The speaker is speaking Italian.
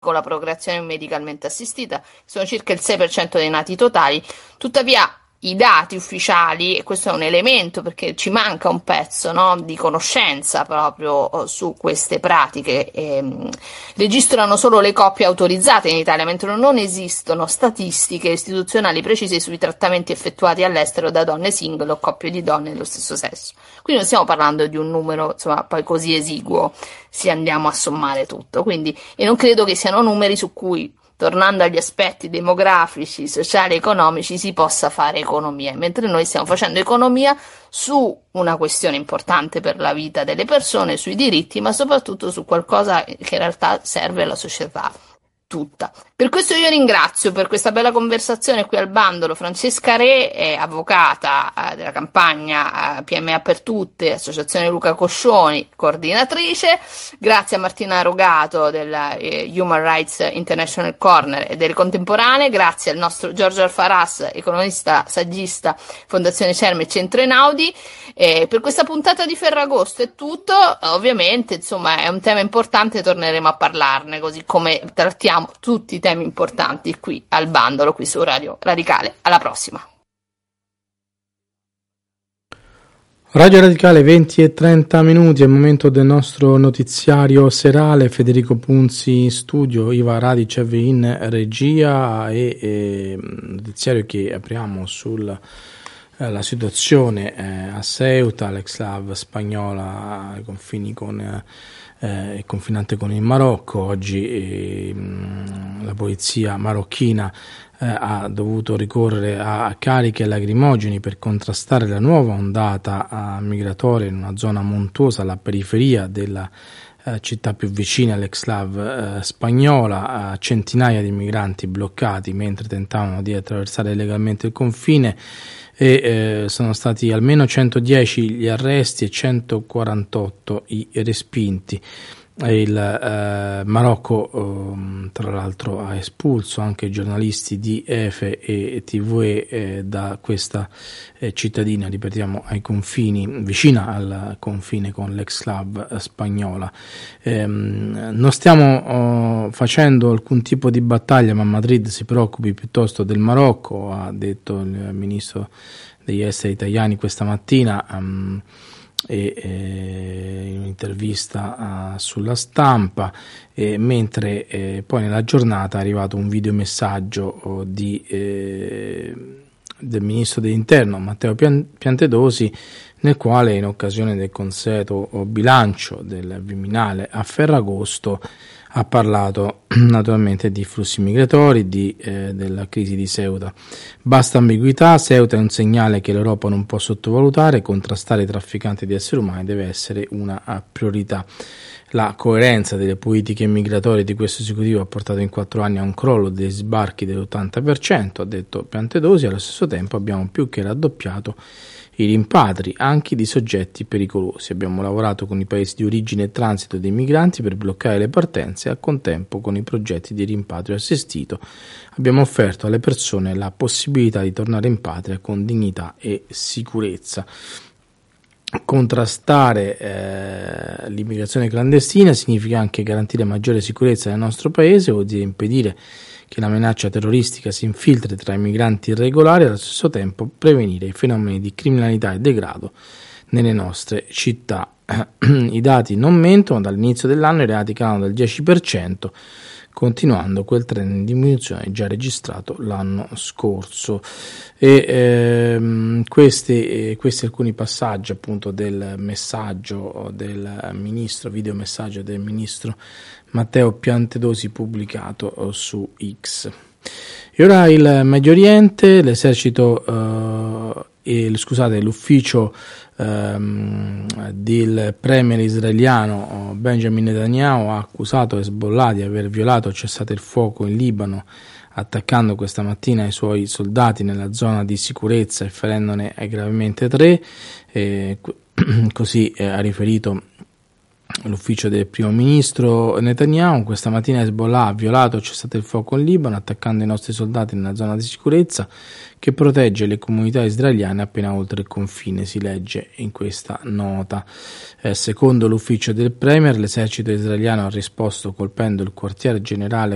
con la procreazione medicalmente assistita, sono circa il 6% dei nati totali. Tuttavia i dati ufficiali, e questo è un elemento perché ci manca un pezzo, no, di conoscenza proprio su queste pratiche, registrano solo le coppie autorizzate in Italia, mentre non esistono statistiche istituzionali precise sui trattamenti effettuati all'estero da donne single o coppie di donne dello stesso sesso. Quindi non stiamo parlando di un numero, insomma, poi così esiguo se andiamo a sommare tutto. Quindi, e non credo che siano numeri su cui, tornando agli aspetti demografici, sociali e economici, si possa fare economia, mentre noi stiamo facendo economia su una questione importante per la vita delle persone, sui diritti, ma soprattutto su qualcosa che in realtà serve alla società tutta. Per questo io ringrazio per questa bella conversazione qui al bandolo Francesca Re, avvocata della campagna PMA per Tutte, Associazione Luca Coscioni, coordinatrice. Grazie a Martina Rogato della Human Rights International Corner e delle Contemporanee. Grazie al nostro Giorgio Alfaras, economista, saggista, Fondazione Cerme e Centro Einaudi. Per questa puntata di Ferragosto è tutto. Ovviamente, insomma, è un tema importante, torneremo a parlarne, così come trattiamo tutti i temi importanti qui al bandolo, qui su Radio Radicale. Alla prossima. Radio Radicale 20:30, è il momento del nostro notiziario serale. Federico Punzi in studio, Iva Radicev in regia, e notiziario che apriamo sulla situazione a Ceuta, l'ex-Slav spagnola ai confini con confinante con il Marocco. Oggi la polizia marocchina ha dovuto ricorrere a cariche e lacrimogeni per contrastare la nuova ondata migratoria in una zona montuosa alla periferia della città più vicina all'ex-Slav spagnola. Centinaia di migranti bloccati mentre tentavano di attraversare legalmente il confine, e sono stati almeno 110 gli arresti e 148 i respinti. Il Marocco tra l'altro ha espulso anche i giornalisti di EFE e TVE da questa cittadina, ripetiamo, ai confini, vicina al confine con l'ex-Slav spagnola. Non stiamo facendo alcun tipo di battaglia, ma Madrid si preoccupi piuttosto del Marocco, ha detto il ministro degli esteri italiani questa mattina in un'intervista sulla Stampa, mentre poi nella giornata è arrivato un videomessaggio del ministro dell'interno Matteo Piantedosi, nel quale, in occasione del consueto bilancio del Viminale a Ferragosto, ha parlato naturalmente di flussi migratori, della crisi di Ceuta. Basta ambiguità, Ceuta è un segnale che l'Europa non può sottovalutare, contrastare i trafficanti di esseri umani deve essere una priorità. La coerenza delle politiche migratorie di questo esecutivo ha portato in 4 anni a un crollo dei sbarchi dell'80%, ha detto Piantedosi. Allo stesso tempo abbiamo più che raddoppiato i rimpatri anche di soggetti pericolosi. Abbiamo lavorato con i paesi di origine e transito dei migranti per bloccare le partenze, e a contempo con i progetti di rimpatrio assistito abbiamo offerto alle persone la possibilità di tornare in patria con dignità e sicurezza. Contrastare l'immigrazione clandestina significa anche garantire maggiore sicurezza nel nostro paese, vuol dire impedire che la minaccia terroristica si infiltri tra i migranti irregolari e allo stesso tempo prevenire i fenomeni di criminalità e degrado nelle nostre città. I dati non mentono, dall'inizio dell'anno i reati calano del 10%, continuando quel trend in diminuzione già registrato l'anno scorso. Questi alcuni passaggi appunto del messaggio del ministro, videomessaggio del ministro Matteo Piantedosi pubblicato su X. E ora il Medio Oriente, l'ufficio del premier israeliano Benjamin Netanyahu ha accusato Hezbollah di aver violato il cessate il fuoco in Libano, attaccando questa mattina i suoi soldati nella zona di sicurezza e ferendone gravemente 3, così ha riferito l'ufficio del primo ministro Netanyahu. Questa mattina Hezbollah ha violato il cessate il fuoco in Libano, attaccando i nostri soldati nella zona di sicurezza che protegge le comunità israeliane appena oltre il confine, si legge in questa nota. Secondo l'ufficio del premier, l'esercito israeliano ha risposto colpendo il quartier generale